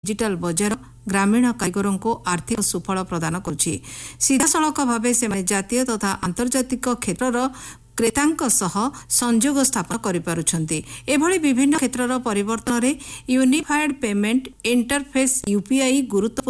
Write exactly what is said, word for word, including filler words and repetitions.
Digital बजार ग्रामीण कारीगरों को आर्थिक सुफल प्रदान करुछि। सीधासलख भाव से जातीय तथा आंतर्जातिक क्षेत्र क्रेतांक सह संजोग स्थापन करिपारुछन्ति। एभଳି विभिन्न क्षेत्रर परिवर्तन रे यूनिफाइड पेमेंट इंटरफेस यूपीआई गुरुत्वपूर्ण